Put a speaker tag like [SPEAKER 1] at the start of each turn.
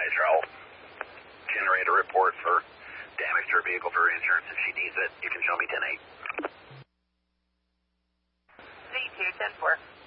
[SPEAKER 1] supervisor. I'll generate a report for damage to her vehicle for her insurance if she needs it. You can show me 10-8.
[SPEAKER 2] Z2, 10-4.